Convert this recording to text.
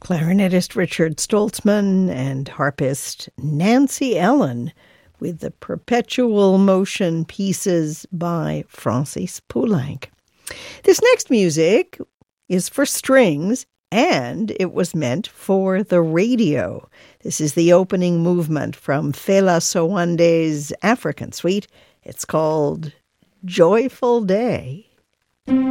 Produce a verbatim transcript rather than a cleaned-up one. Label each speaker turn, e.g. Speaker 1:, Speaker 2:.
Speaker 1: clarinetist Richard Stoltzman and harpist Nancy Ellen with the Perpetual Motion Pieces by Francis Poulenc. This next music is for strings, and it was meant for the radio. This is the opening movement from Fela Sowande's African Suite. It's called Joyful Day.